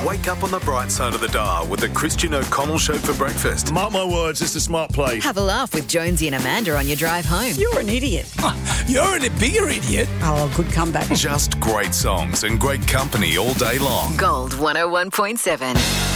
Wake up on the bright side of the dial with the Christian O'Connell Show for breakfast. Mark my words, it's a smart play. Have a laugh with Jonesy and Amanda on your drive home. You're an idiot. You're a bigger idiot. Oh, good comeback. Just great songs and great company all day long. Gold 101.7.